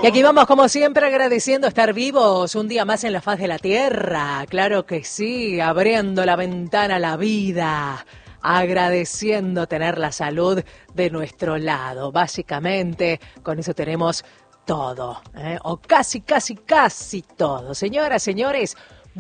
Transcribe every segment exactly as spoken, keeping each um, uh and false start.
Y aquí vamos, como siempre, agradeciendo estar vivos un día más en la faz de la tierra. Claro que sí, abriendo la ventana a la vida, agradeciendo tener la salud de nuestro lado. Básicamente, con eso tenemos todo, ¿eh? O casi, casi, casi todo. Señoras, señores,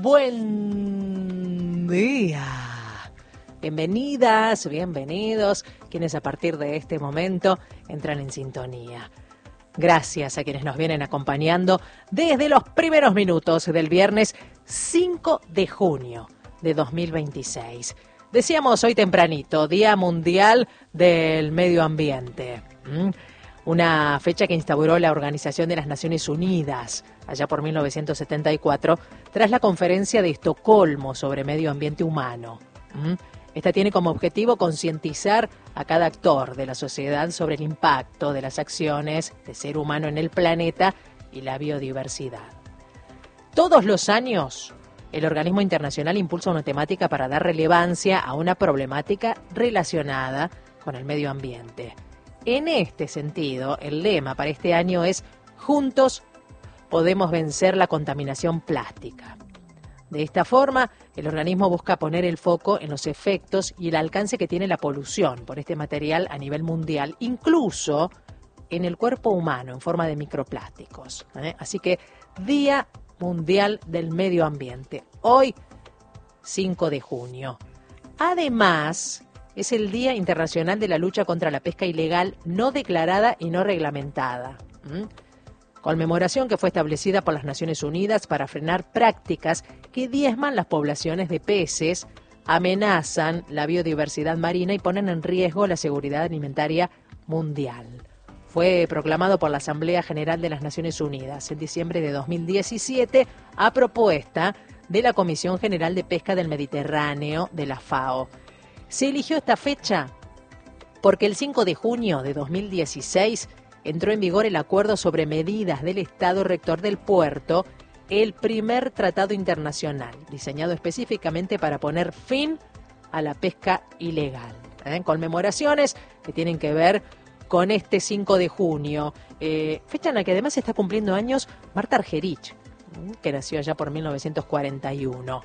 buen día. Bienvenidas, bienvenidos, quienes a partir de este momento entran en sintonía. Gracias a quienes nos vienen acompañando desde los primeros minutos del viernes cinco de junio de dos mil veintiséis. Decíamos hoy tempranito, Día Mundial del Medio Ambiente. ¿Mm? Una fecha que instauró la Organización de las Naciones Unidas allá por mil novecientos setenta y cuatro tras la Conferencia de Estocolmo sobre Medio Ambiente Humano. ¿Mm? Esta tiene como objetivo concientizar a cada actor de la sociedad sobre el impacto de las acciones del ser humano en el planeta y la biodiversidad. Todos los años, el organismo internacional impulsa una temática para dar relevancia a una problemática relacionada con el medio ambiente. En este sentido, el lema para este año es «Juntos podemos vencer la contaminación plástica». De esta forma, el organismo busca poner el foco en los efectos y el alcance que tiene la polución por este material a nivel mundial, incluso en el cuerpo humano en forma de microplásticos. ¿eh? Así que, Día Mundial del Medio Ambiente, hoy cinco de junio. Además, es el Día Internacional de la Lucha contra la Pesca Ilegal no declarada y no reglamentada. ¿Mm? Conmemoración que fue establecida por las Naciones Unidas para frenar prácticas que diezman las poblaciones de peces, amenazan la biodiversidad marina y ponen en riesgo la seguridad alimentaria mundial. Fue proclamado por la Asamblea General de las Naciones Unidas en diciembre de dos mil diecisiete a propuesta de la Comisión General de Pesca del Mediterráneo de la FAO. Se eligió esta fecha porque el cinco de junio de dos mil dieciséis entró en vigor el Acuerdo sobre Medidas del Estado Rector del Puerto, el primer tratado internacional, diseñado específicamente para poner fin a la pesca ilegal. ¿Eh? Conmemoraciones que tienen que ver con este cinco de junio, eh, fecha en la que además se está cumpliendo años Marta Argerich, que nació allá por mil novecientos cuarenta y uno.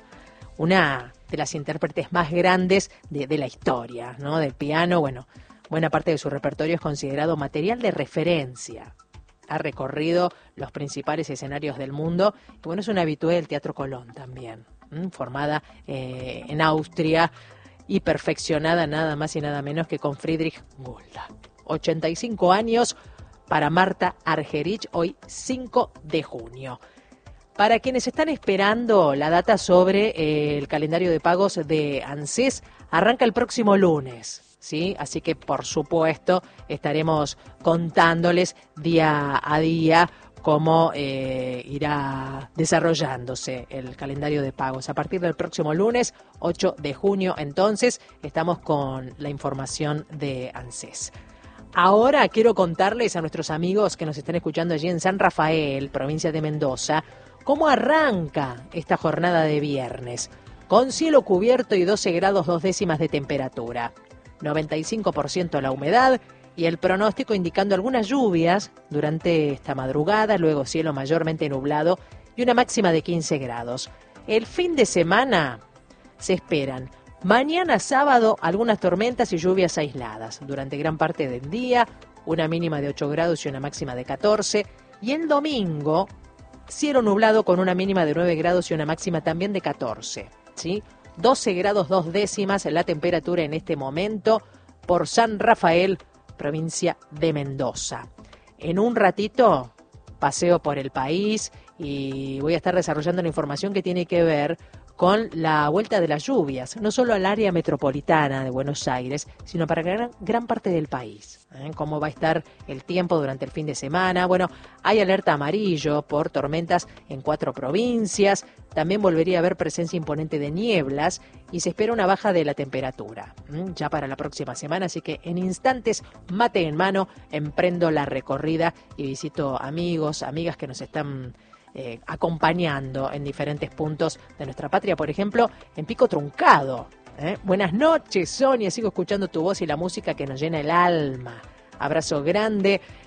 Una de las intérpretes más grandes de, de la historia, ¿no? Del piano. Bueno, buena parte de su repertorio es considerado material de referencia. Ha recorrido los principales escenarios del mundo y bueno, es una habitué del Teatro Colón también, ¿m? formada eh, en Austria y perfeccionada nada más y nada menos que con Friedrich Gulda. ochenta y cinco años para Marta Argerich, hoy cinco de junio. Para quienes están esperando la data sobre eh, el calendario de pagos de ANSES, arranca el próximo lunes. ¿Sí? Así que, por supuesto, estaremos contándoles día a día cómo eh, irá desarrollándose el calendario de pagos. A partir del próximo lunes, ocho de junio, entonces, estamos con la información de ANSES. Ahora quiero contarles a nuestros amigos que nos están escuchando allí en San Rafael, provincia de Mendoza, cómo arranca esta jornada de viernes, con cielo cubierto y doce grados dos décimas de temperatura. noventa y cinco por ciento la humedad y el pronóstico indicando algunas lluvias durante esta madrugada, luego cielo mayormente nublado y una máxima de quince grados. El fin de semana se esperan mañana sábado algunas tormentas y lluvias aisladas durante gran parte del día, una mínima de ocho grados y una máxima de catorce, y el domingo cielo nublado con una mínima de nueve grados y una máxima también de catorce, ¿sí? doce grados dos décimas la temperatura en este momento por San Rafael, provincia de Mendoza. En un ratito paseo por el país y voy a estar desarrollando una información que tiene que ver con la vuelta de las lluvias, no solo al área metropolitana de Buenos Aires, sino para gran, gran parte del país. ¿Eh? Cómo va a estar el tiempo durante el fin de semana. Bueno, hay alerta amarillo por tormentas en cuatro provincias. También volvería a haber presencia imponente de nieblas y se espera una baja de la temperatura ¿eh? ya para la próxima semana. Así que en instantes, mate en mano, emprendo la recorrida y visito amigos, amigas que nos están Eh, acompañando en diferentes puntos de nuestra patria, por ejemplo, en Pico Truncado. ¿eh? Buenas noches, Sonia, sigo escuchando tu voz y la música que nos llena el alma. Abrazo grande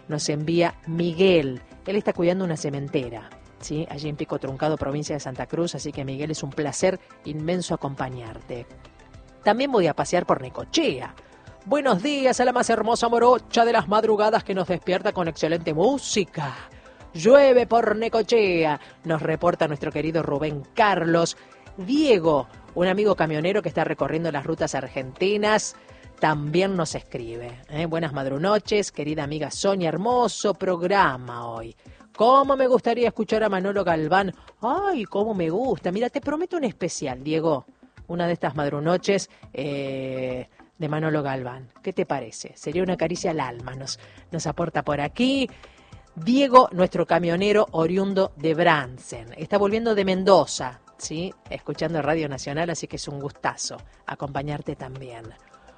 nos envía Miguel. Él está cuidando una cementera, ¿sí? Allí en Pico Truncado, provincia de Santa Cruz, así que Miguel, es un placer inmenso acompañarte. También voy a pasear por Necochea. Buenos días a la más hermosa morocha de las madrugadas que nos despierta con excelente música. Llueve por Necochea, nos reporta nuestro querido Rubén Carlos. Diego, un amigo camionero que está recorriendo las rutas argentinas, también nos escribe. ¿eh? Buenas madrunoches, querida amiga Sonia, hermoso programa hoy. ¿Cómo me gustaría escuchar a Manolo Galván? Ay, cómo me gusta. Mira, te prometo un especial, Diego. Una de estas madrunoches eh, de Manolo Galván. ¿Qué te parece? Sería una caricia al alma. Nos, nos aporta por aquí Diego, nuestro camionero oriundo de Bransen. Está volviendo de Mendoza, ¿sí? Escuchando Radio Nacional, así que es un gustazo acompañarte también.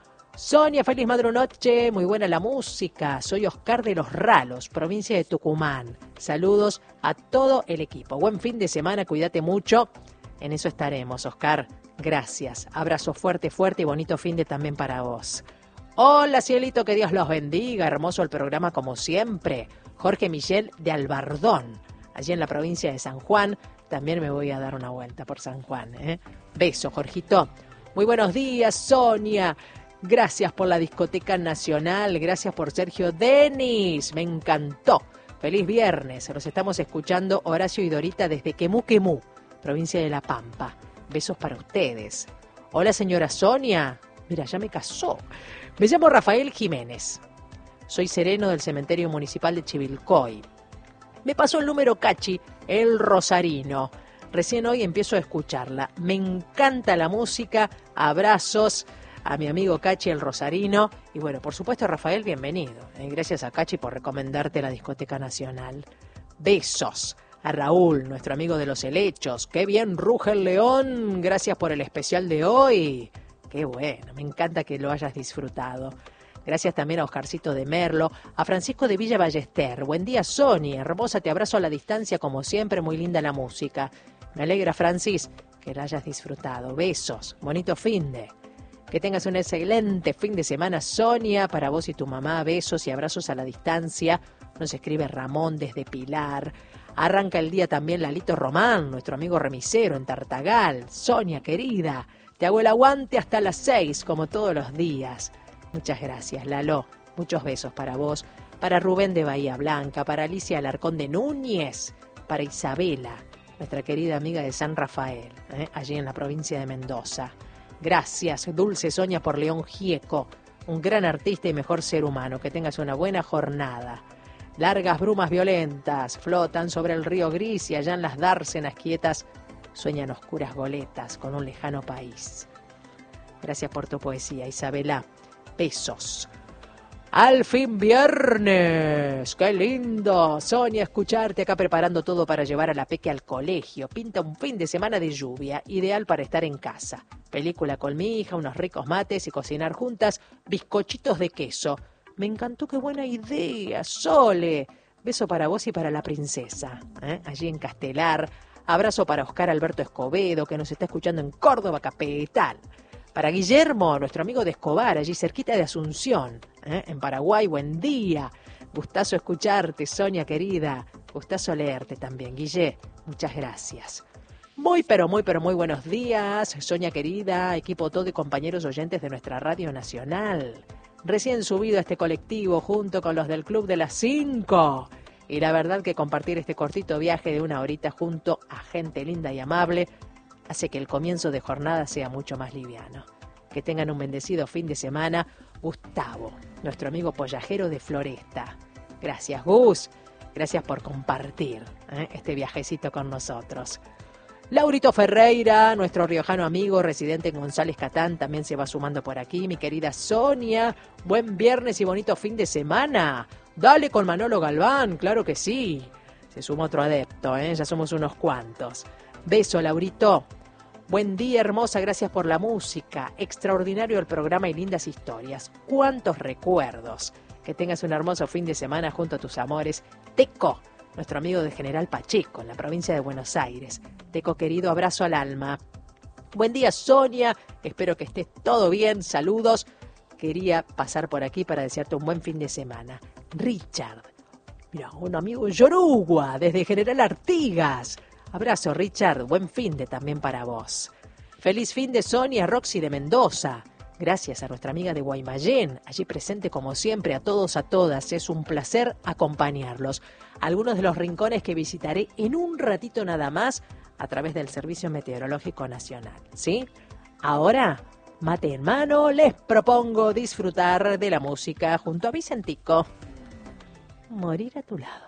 Sonia, feliz madrunoche, muy buena la música. Soy Oscar de Los Ralos, provincia de Tucumán. Saludos a todo el equipo. Buen fin de semana, cuídate mucho. En eso estaremos, Oscar. Gracias. Abrazo fuerte, fuerte y bonito fin de también para vos. Hola, cielito, que Dios los bendiga. Hermoso el programa como siempre. Jorge Michel de Albardón, allí en la provincia de San Juan. También me voy a dar una vuelta por San Juan. ¿eh? Beso, Jorgito. Muy buenos días, Sonia. Gracias por la Discoteca Nacional, gracias por Sergio Denis, me encantó. Feliz viernes, los estamos escuchando Horacio y Dorita desde Quemú Quemú, provincia de La Pampa. Besos para ustedes. Hola señora Sonia, mira, ya me casó. Me llamo Rafael Jiménez, soy sereno del cementerio municipal de Chivilcoy. Me pasó el número Cachi, el Rosarino. Recién hoy empiezo a escucharla. Me encanta la música, abrazos a mi amigo Cachi el Rosarino. Y bueno, por supuesto, Rafael, bienvenido. Eh, gracias a Cachi por recomendarte la Discoteca Nacional. Besos a Raúl, nuestro amigo de los helechos. ¡Qué bien ruge el león! Gracias por el especial de hoy. ¡Qué bueno! Me encanta que lo hayas disfrutado. Gracias también a Oscarcito de Merlo, a Francisco de Villa Ballester. Buen día, Sonia. Hermosa, te abrazo a la distancia, como siempre. Muy linda la música. Me alegra, Francis, que la hayas disfrutado. Besos. Bonito fin de... Que tengas un excelente fin de semana, Sonia, para vos y tu mamá. Besos y abrazos a la distancia. Nos escribe Ramón desde Pilar. Arranca el día también Lalito Román, nuestro amigo remisero en Tartagal. Sonia, querida, te hago el aguante hasta las seis, como todos los días. Muchas gracias, Lalo. Muchos besos para vos, para Rubén de Bahía Blanca, para Alicia Alarcón de Núñez, para Isabela, nuestra querida amiga de San Rafael, ¿eh? allí en la provincia de Mendoza. Gracias, Dulce Sonia, por León Gieco, un gran artista y mejor ser humano. Que tengas una buena jornada. Largas brumas violentas flotan sobre el río gris y allá en las dársenas quietas sueñan oscuras goletas con un lejano país. Gracias por tu poesía, Isabela. Besos. Al fin viernes, qué lindo, Sonia, escucharte acá preparando todo para llevar a la peque al colegio. Pinta un fin de semana de lluvia, ideal para estar en casa. Película con mi hija, unos ricos mates y cocinar juntas, bizcochitos de queso. Me encantó, qué buena idea, Sole. Beso para vos y para la princesa, ¿eh? allí en Castelar. Abrazo para Oscar Alberto Escobedo, que nos está escuchando en Córdoba capital. Para Guillermo, nuestro amigo de Escobar, allí cerquita de Asunción, ¿eh? en Paraguay, buen día. Gustazo escucharte, Sonia querida. Gustazo leerte también, Guille. Muchas gracias. Muy, pero muy, pero muy buenos días, Sonia querida, equipo todo y compañeros oyentes de nuestra Radio Nacional. Recién subido a este colectivo junto con los del Club de las Cinco. Y la verdad que compartir este cortito viaje de una horita junto a gente linda y amable hace que el comienzo de jornada sea mucho más liviano. Que tengan un bendecido fin de semana. Gustavo, nuestro amigo pollajero de Floresta. Gracias, Gus. Gracias por compartir ¿eh? este viajecito con nosotros. Laurito Ferreira, nuestro riojano amigo residente en González Catán, también se va sumando por aquí. Mi querida Sonia, buen viernes y bonito fin de semana. Dale con Manolo Galván, claro que sí. Se suma otro adepto, ¿eh? ya somos unos cuantos. Beso, Laurito. Buen día, hermosa, gracias por la música. Extraordinario el programa y lindas historias. Cuántos recuerdos. Que tengas un hermoso fin de semana junto a tus amores. Teco, nuestro amigo de General Pacheco, en la provincia de Buenos Aires. Teco, querido, abrazo al alma. Buen día, Sonia. Espero que estés todo bien. Saludos. Quería pasar por aquí para desearte un buen fin de semana. Richard, Mira, un amigo en Yorugua, desde General Artigas. Abrazo, Richard. Buen fin de también para vos. Feliz fin de Sonia Roxy de Mendoza. Gracias a nuestra amiga de Guaymallén, allí presente como siempre, a todos, a todas. Es un placer acompañarlos. Algunos de los rincones que visitaré en un ratito nada más a través del Servicio Meteorológico Nacional. ¿Sí? Ahora, mate en mano, les propongo disfrutar de la música junto a Vicentico. Morir a tu lado.